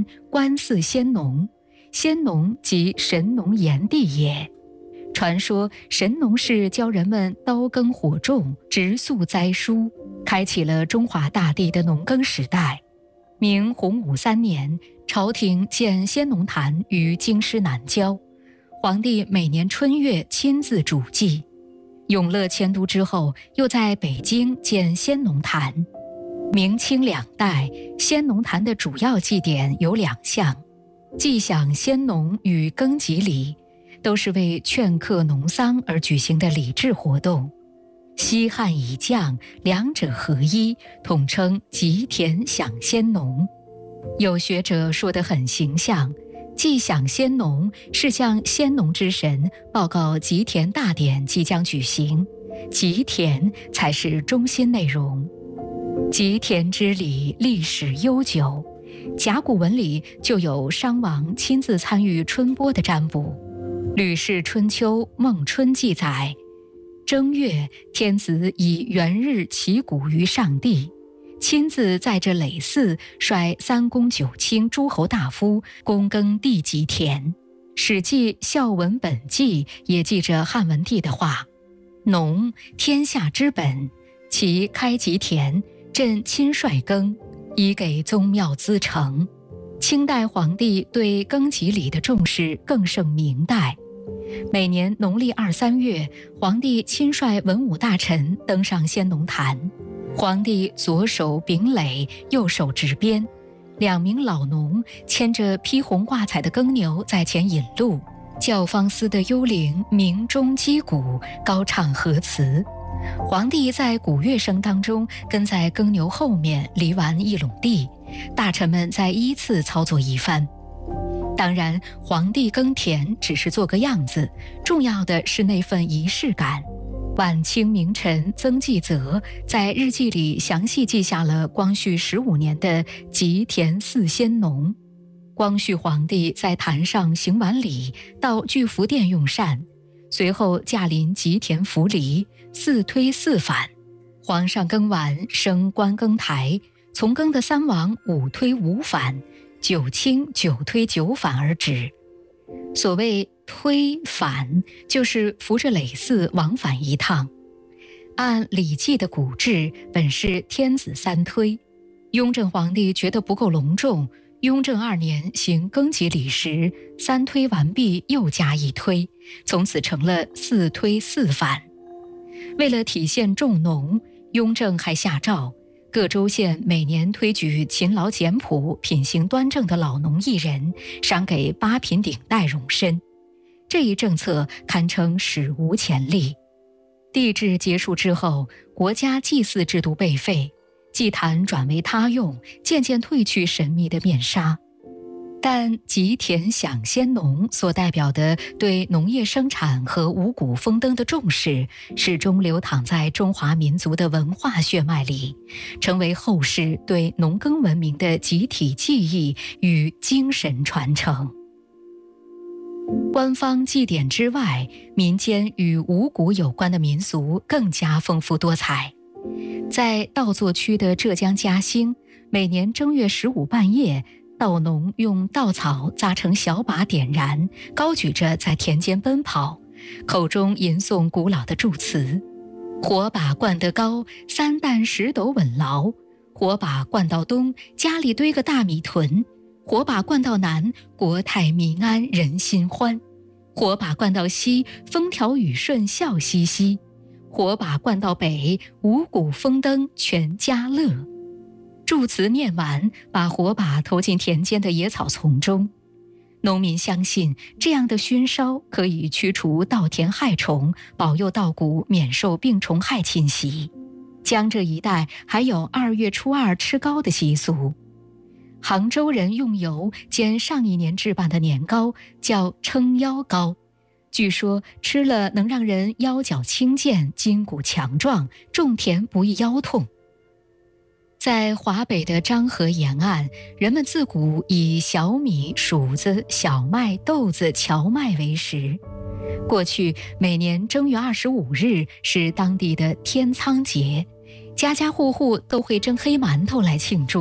观祀先农，先农即神农炎帝也。传说神农氏教人们刀耕火种、植树栽蔬，开启了中华大地的农耕时代。明洪武3年，朝廷建先农坛于京师南郊，皇帝每年春月亲自主祭。永乐迁都之后，又在北京建先农坛。明清2代，先农坛的主要祭典有2项：祭享先农与耕己礼，都是为劝课农桑而举行的礼制活动。西汉以降，两者合一，统称吉田享先农。有学者说得很形象，祭享先农是向先农之神报告吉田大典即将举行，吉田才是中心内容。吉田之礼历史悠久，甲骨文里就有商王亲自参与春播的占卜。吕氏春秋孟春记载，正月，天子以元日祈谷于上帝，亲自在这耒寺率3公9卿诸侯大夫躬耕地吉田。史记《孝文本纪》也记着汉文帝的话：农，天下之本，其开吉田，朕亲率耕，以给宗庙资成。清代皇帝对耕己礼的重视更胜明代。每年农历2、3月，皇帝亲率文武大臣登上先农坛，皇帝左手秉耒，右手执鞭，2名老农牵着披红挂彩的耕牛在前引路，教坊司的幽灵鸣钟击鼓，高唱和词。皇帝在鼓乐声当中跟在耕牛后面犁完一垄地，大臣们再依次操作一番。当然，皇帝耕田只是做个样子，重要的是那份仪式感。晚清名臣曾纪泽在日记里详细记下了光绪15年的吉田祀先农。光绪皇帝在坛上行完礼，到聚福殿用膳，随后驾临吉田扶犁，4推4反。皇上耕完升观耕台，从耕的3王5推5反，9卿9推9反而止。所谓推反，就是扶着耒耜往返一趟。按《礼记》的古制，本是天子3推。雍正皇帝觉得不够隆重，雍正2年行耕己礼时，3推完毕又加1推，从此成了4推4反。为了体现重农，雍正还下诏，各州县每年推举勤劳简朴、品行端正的老农1人，赏给8品顶戴荣身。这一政策堪称史无前例。帝制结束之后，国家祭祀制度被废，祭坛转为他用，渐渐褪去神秘的面纱。但吉田享先农所代表的对农业生产和五谷丰登的重视，始终流淌在中华民族的文化血脉里，成为后世对农耕文明的集体记忆与精神传承。官方祭典之外，民间与五谷有关的民俗更加丰富多彩。在稻作区的浙江嘉兴，每年正月15半夜，稻农用稻草扎成小把点燃，高举着在田间奔跑，口中吟诵古老的祝词：火把灌得高，3担10斗稳牢；火把灌到东，家里堆个大米屯；火把灌到南，国泰民安人心欢；火把灌到西，风调雨顺笑嘻嘻；火把灌到北，五谷丰登全家乐。祝词念完，把火把投进田间的野草丛中。农民相信这样的熏烧可以驱除稻田害虫，保佑稻谷免受病虫害侵袭。江浙一带还有2月初2吃糕的习俗。杭州人用油煎上一年制办的年糕，叫撑腰糕，据说吃了能让人腰脚轻健，筋骨强壮，种田不易腰痛。在华北的漳河沿岸，人们自古以小米、黍子、小麦、豆子、荞麦为食。过去每年正月25日是当地的天仓节，家家户户都会蒸黑馒头来庆祝。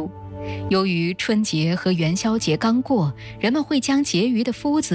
由于春节和元宵节刚过，人们会将结余的麸子